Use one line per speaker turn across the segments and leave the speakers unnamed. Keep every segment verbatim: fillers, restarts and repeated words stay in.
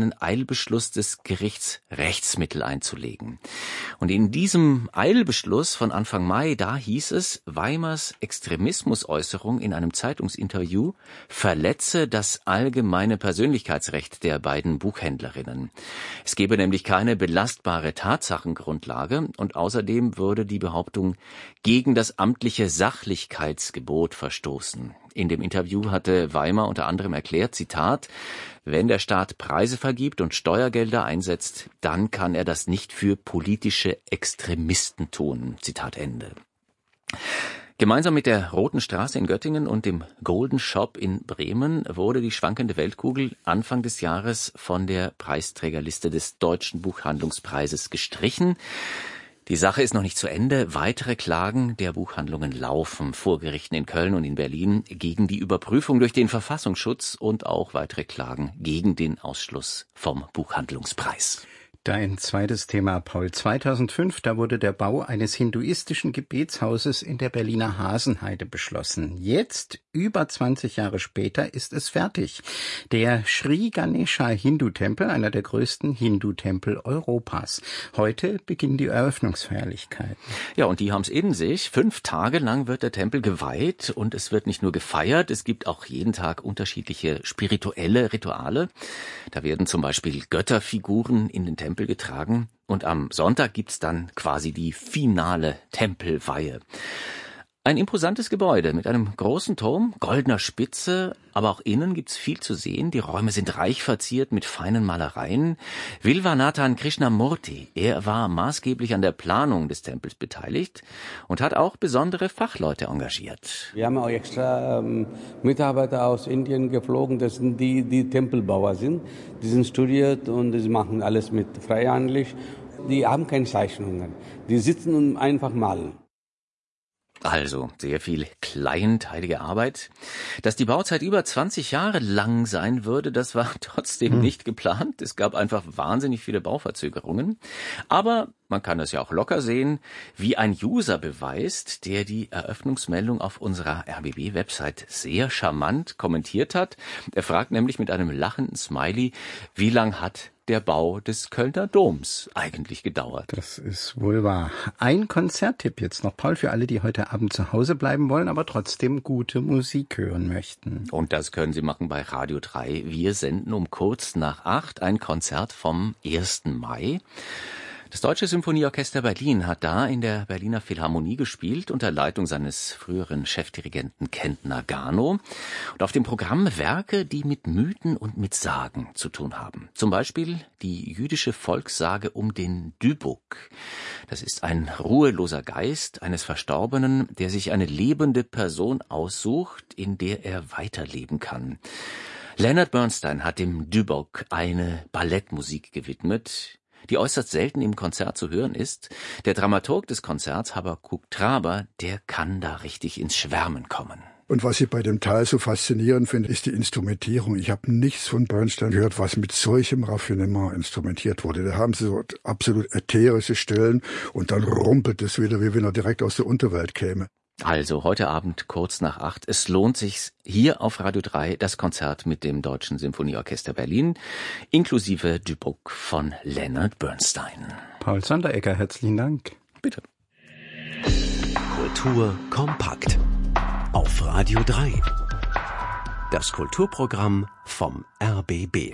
einen Eilbeschluss des Gerichts Rechtsmittel einzulegen. Und in diesem Eilbeschluss von Anfang Mai, da hieß es, Weimars Extremismusäußerung in einem Zeitungsinterview verletze das allgemeine Persönlichkeitsrecht der beiden Buchhändlerinnen. Es gebe nämlich keine belastbare Tatsachengrundlage und außerdem würde die Behauptung gegen das amtliche Sachlichkeitsgebot verstoßen. In dem Interview hatte Weimar unter anderem erklärt, Zitat, wenn der Staat Preise vergibt und Steuergelder einsetzt, dann kann er das nicht für politische Extremisten tun. Zitat Ende. Gemeinsam mit der Roten Straße in Göttingen und dem Golden Shop in Bremen wurde die schwankende Weltkugel Anfang des Jahres von der Preisträgerliste des Deutschen Buchhandlungspreises gestrichen. Die Sache ist noch nicht zu Ende. Weitere Klagen der Buchhandlungen laufen vor Gerichten in Köln und in Berlin gegen die Überprüfung durch den Verfassungsschutz und auch weitere Klagen gegen den Ausschluss vom Buchhandlungspreis.
Dein zweites Thema, Paul. zweitausendfünf, da wurde der Bau eines hinduistischen Gebetshauses in der Berliner Hasenheide beschlossen. Jetzt, über zwanzig Jahre später, ist es fertig. Der Sri Ganesha Hindu-Tempel, einer der größten Hindu-Tempel Europas. Heute beginnen die Eröffnungsfeierlichkeiten.
Ja, und die haben es in sich. Fünf Tage lang wird der Tempel geweiht und es wird nicht nur gefeiert, es gibt auch jeden Tag unterschiedliche spirituelle Rituale. Da werden zum Beispiel Götterfiguren in den Tempel getragen und am Sonntag gibt's dann quasi die finale Tempelweihe. Ein imposantes Gebäude mit einem großen Turm, goldener Spitze, aber auch innen gibt's viel zu sehen. Die Räume sind reich verziert mit feinen Malereien. Vilvanathan Krishnamurti, er war maßgeblich an der Planung des Tempels beteiligt und hat auch besondere Fachleute engagiert.
Wir haben auch extra ähm, Mitarbeiter aus Indien geflogen, das sind die, die Tempelbauer sind. Die sind studiert und die machen alles mit freihandlich. Die haben keine Zeichnungen. Die sitzen und einfach malen.
Also sehr viel kleinteilige Arbeit. Dass die Bauzeit über zwanzig Jahre lang sein würde, das war trotzdem hm. nicht geplant. Es gab einfach wahnsinnig viele Bauverzögerungen. Aber man kann das ja auch locker sehen, wie ein User beweist, der die Eröffnungsmeldung auf unserer R B B-Website sehr charmant kommentiert hat. Er fragt nämlich mit einem lachenden Smiley, wie lang hat der Bau des Kölner Doms eigentlich gedauert?
Das ist wohl wahr. Ein Konzerttipp jetzt noch, Paul, für alle, die heute Abend zu Hause bleiben wollen, aber trotzdem gute Musik hören möchten.
Und das können Sie machen bei Radio drei. Wir senden um kurz nach acht ein Konzert vom ersten Mai. Das Deutsche Symphonieorchester Berlin hat da in der Berliner Philharmonie gespielt unter Leitung seines früheren Chefdirigenten Kent Nagano. Und auf dem Programm Werke, die mit Mythen und mit Sagen zu tun haben. Zum Beispiel die jüdische Volkssage um den Dybbuk. Das ist ein ruheloser Geist eines Verstorbenen, der sich eine lebende Person aussucht, in der er weiterleben kann. Leonard Bernstein hat dem Dybbuk eine Ballettmusik gewidmet, die äußerst selten im Konzert zu hören ist. Der Dramaturg des Konzerts, Habakuk Traber, der kann da richtig ins Schwärmen kommen.
Und was ich bei dem Teil so faszinierend finde, ist die Instrumentierung. Ich habe nichts von Bernstein gehört, was mit solchem Raffinement instrumentiert wurde. Da haben sie so absolut ätherische Stellen und dann rumpelt es wieder, wie wenn er direkt aus der Unterwelt käme.
Also heute Abend kurz nach acht. Es lohnt sich hier auf Radio drei das Konzert mit dem Deutschen Symphonieorchester Berlin inklusive Dybbuk von Leonard Bernstein.
Paul Sonderegger, herzlichen Dank.
Bitte.
Kultur kompakt auf Radio drei. Das Kulturprogramm vom R B B.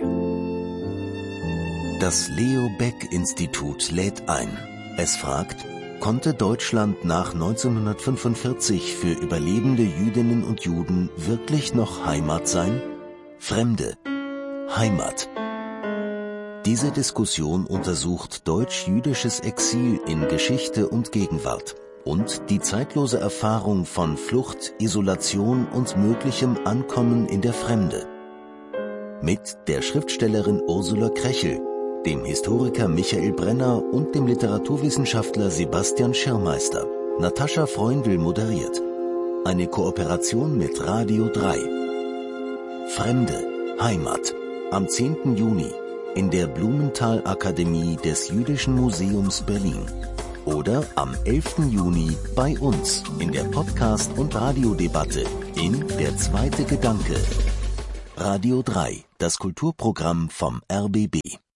Das Leo Baeck Institut lädt ein. Es fragt: Konnte Deutschland nach neunzehnhundertfünfundvierzig für überlebende Jüdinnen und Juden wirklich noch Heimat sein? Fremde. Heimat. Diese Diskussion untersucht deutsch-jüdisches Exil in Geschichte und Gegenwart und die zeitlose Erfahrung von Flucht, Isolation und möglichem Ankommen in der Fremde. Mit der Schriftstellerin Ursula Krechel, dem Historiker Michael Brenner und dem Literaturwissenschaftler Sebastian Schirmeister. Natascha Freundl moderiert. Eine Kooperation mit Radio drei. Fremde, Heimat. Am zehnten Juni in der Blumenthal-Akademie des Jüdischen Museums Berlin. Oder am elften Juni bei uns in der Podcast- und Radiodebatte in Der zweite Gedanke. Radio drei. das Kulturprogramm vom R B B.